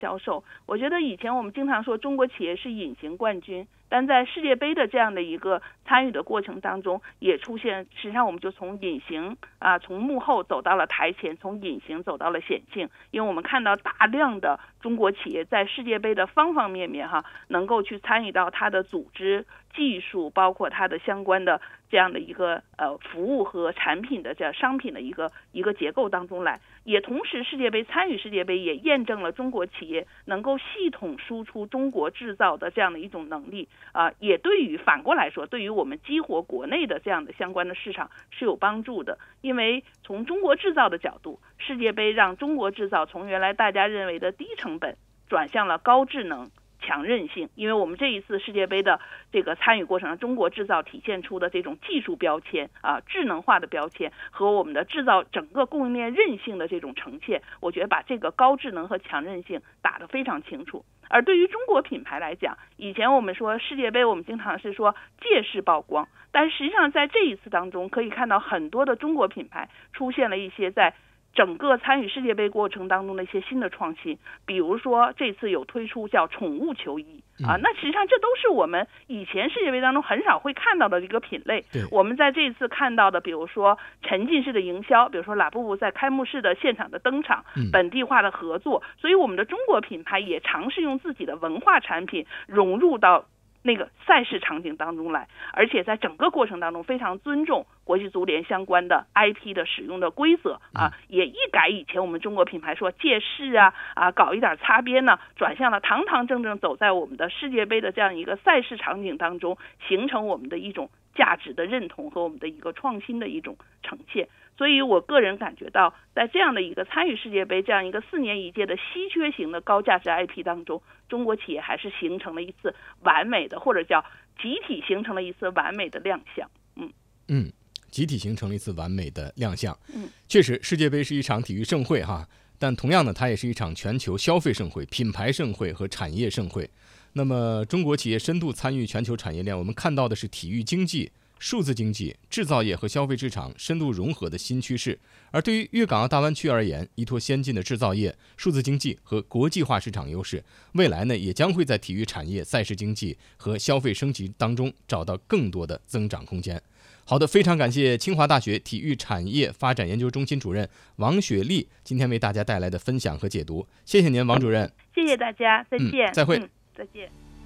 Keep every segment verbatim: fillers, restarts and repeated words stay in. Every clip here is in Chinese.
销售。我觉得以前我们经常说中国企业是隐形冠军，但在世界杯的这样的一个参与的过程当中，也出现，实际上我们就从隐形啊，从幕后走到了台前，从隐形走到了显性。因为我们看到大量的中国企业在世界杯的方方面面哈，能够去参与到它的组织、技术，包括它的相关的这样的一个呃服务和产品的这样商品的一个一个结构当中来。也同时，世界杯参与世界杯也验证了中国企业能够系统输出中国制造的这样的一种能力啊、呃，也对于反过来说，对于我们激活国内的这样的相关的市场是有帮助的。因为从中国制造的角度，世界杯让中国制造从原来大家认为的低成本转向了高智能、强韧性。因为我们这一次世界杯的这个参与过程中，中国制造体现出的这种技术标签啊、智能化的标签和我们的制造整个供应链韧性的这种呈现，我觉得把这个高智能和强韧性打得非常清楚。而对于中国品牌来讲，以前我们说世界杯，我们经常是说借势曝光，但实际上在这一次当中，可以看到很多的中国品牌出现了一些在整个参与世界杯过程当中的一些新的创新。比如说这次有推出叫宠物球衣啊，那实际上这都是我们以前世界杯当中很少会看到的一个品类。我们在这一次看到的，比如说沉浸式的营销，比如说拉布布在开幕式的现场的登场，本地化的合作，所以我们的中国品牌也尝试用自己的文化产品融入到那个赛事场景当中来，而且在整个过程当中非常尊重国际足联相关的 I P 的使用的规则啊，也一改以前我们中国品牌说借势啊啊搞一点擦边呢，转向了堂堂正正走在我们的世界杯的这样一个赛事场景当中，形成我们的一种价值的认同和我们的一个创新的一种呈现。所以我个人感觉到，在这样的一个参与世界杯这样一个四年一届的稀缺型的高价值 I P 当中，中国企业还是形成了一次完美的，或者叫集体形成了一次完美的亮相。嗯嗯，集体形成了一次完美的亮相。嗯，确实，世界杯是一场体育盛会哈，但同样呢，它也是一场全球消费盛会、品牌盛会和产业盛会。那么，中国企业深度参与全球产业链，我们看到的是体育经济、数字经济、制造业和消费市场深度融合的新趋势。而对于粤港澳大湾区而言，依托先进的制造业、数字经济和国际化市场优势，未来呢也将会在体育产业、赛事经济和消费升级当中找到更多的增长空间。好的，非常感谢清华大学体育产业发展研究中心主任王雪丽今天为大家带来的分享和解读，谢谢您，王主任。 谢谢大家，再见。 嗯、再会、 嗯。再见。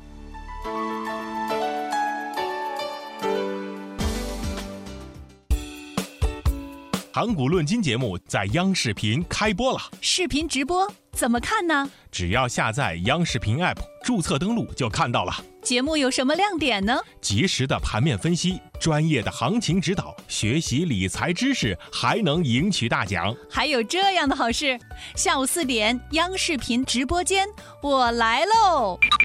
盘古论金节目在央视频开播了， 视频直播怎么看呢？ 只要下载央视频 App， 注册登录就看到了。 节目有什么亮点呢？ 及时的盘面分析，专业的行情指导，学习理财知识，还能赢取大奖。 还有这样的好事，下午四点，央视频直播间，我来喽！